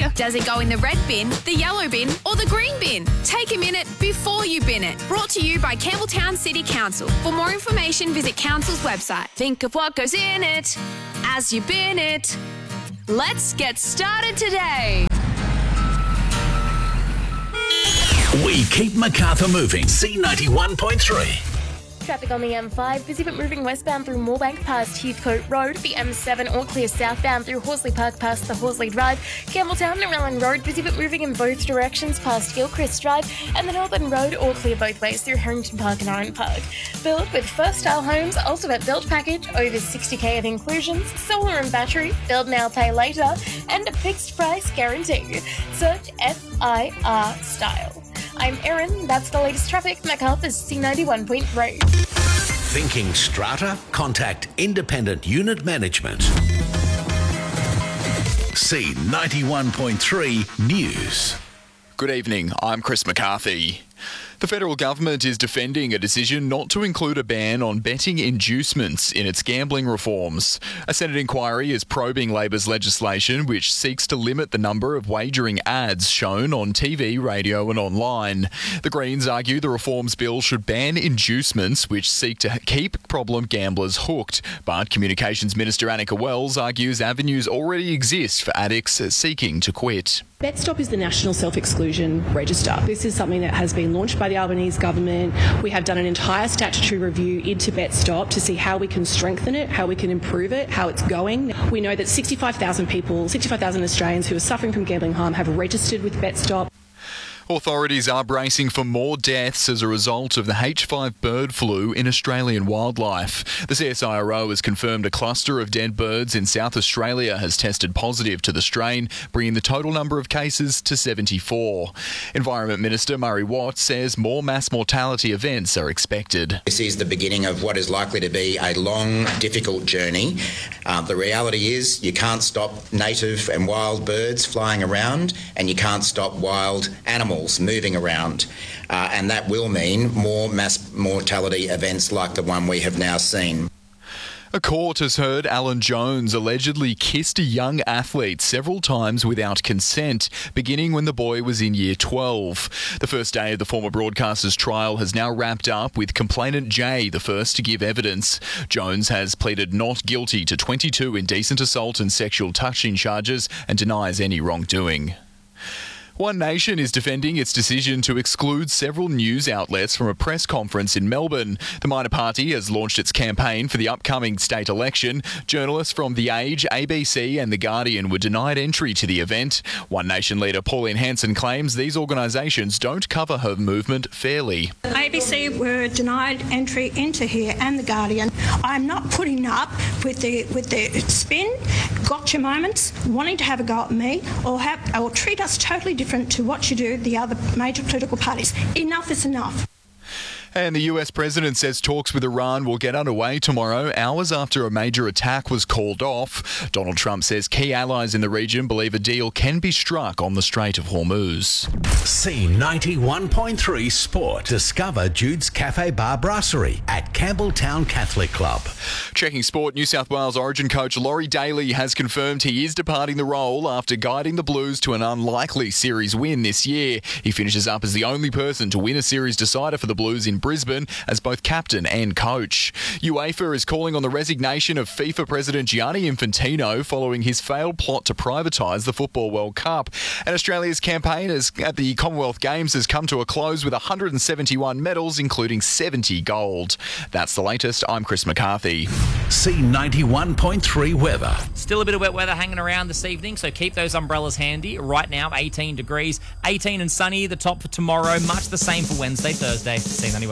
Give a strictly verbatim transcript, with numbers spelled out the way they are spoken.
you. Does it go in the red bin, the yellow bin or the green bin? Take a minute before you bin it. Brought to you by Campbelltown City Council. For more information, visit council's website. Think of what goes in it as you bin it. Let's get started today. We keep Macarthur moving. C ninety-one point three. Traffic on the M five, busy but moving westbound through Moorebank past Heathcote Road. The M seven all clear southbound through Horsley Park past the Horsley Drive. Campbelltown and Rellan Road, busy but moving in both directions past Gilchrist Drive. And the Northern Road all clear both ways through Harrington Park and Oran Park. Build with First Style Homes, Ultimate Build Package, over sixty k of inclusions, solar and battery, build now, pay later, and a fixed price guarantee. Search F I R Style. I'm Erin, that's the latest traffic, Macarthur's C ninety-one point three. Thinking strata? Contact Independent Unit Management. C ninety-one point three News. Good evening, I'm Chris McCarthy. The federal government is defending a decision not to include a ban on betting inducements in its gambling reforms. A Senate inquiry is probing Labor's legislation which seeks to limit the number of wagering ads shown on T V, radio and online. The Greens argue the reforms bill should ban inducements which seek to keep problem gamblers hooked. But Communications Minister Annika Wells argues avenues already exist for addicts seeking to quit. BetStop is the National Self-Exclusion Register. This is something that has been launched by the Albanese government. We have done an entire statutory review into BetStop to see how we can strengthen it, how we can improve it, how it's going. We know that sixty-five thousand people, sixty-five thousand Australians who are suffering from gambling harm have registered with BetStop. Authorities are bracing for more deaths as a result of the H five bird flu in Australian wildlife. The C S I R O has confirmed a cluster of dead birds in South Australia has tested positive to the strain, bringing the total number of cases to seventy-four. Environment Minister Murray Watt says more mass mortality events are expected. This is the beginning of what is likely to be a long, difficult journey. Uh, the reality is you can't stop native and wild birds flying around, and you can't stop wild animals moving around, uh, and that will mean more mass mortality events like the one we have now seen. A court has heard Alan Jones allegedly kissed a young athlete several times without consent, beginning when the boy was in year twelve. The first day of the former broadcaster's trial has now wrapped up, with complainant Jay the first to give evidence. Jones has pleaded not guilty to twenty-two indecent assault and sexual touching charges and denies any wrongdoing. One Nation is defending its decision to exclude several news outlets from a press conference in Melbourne. The minor party has launched its campaign for the upcoming state election. Journalists from The Age, A B C and The Guardian were denied entry to the event. One Nation leader Pauline Hanson claims these organisations don't cover her movement fairly. A B C were denied entry into here and The Guardian. I'm not putting up with the with the spin, gotcha moments, wanting to have a go at me or, have, or treat us totally different different to what you do the other major political parties. Enough is enough. And the U S president says talks with Iran will get underway tomorrow, hours after a major attack was called off. Donald Trump says key allies in the region believe a deal can be struck on the Strait of Hormuz. C ninety-one point three Sport. Discover Jude's Cafe Bar Brasserie at Campbelltown Catholic Club. Checking sport, New South Wales Origin coach Laurie Daly has confirmed he is departing the role after guiding the Blues to an unlikely series win this year. He finishes up as the only person to win a series decider for the Blues in Brisbane as both captain and coach. UEFA is calling on the resignation of FIFA President Gianni Infantino following his failed plot to privatise the Football World Cup. And Australia's campaign is, at the Commonwealth Games has come to a close with one hundred seventy-one medals, including seventy gold. That's the latest. I'm Chris McCarthy. C ninety-one point three weather. Still a bit of wet weather hanging around this evening, so keep those umbrellas handy. Right now, eighteen degrees, eighteen and sunny, the top for tomorrow. Much the same for Wednesday, Thursday. C ninety-one.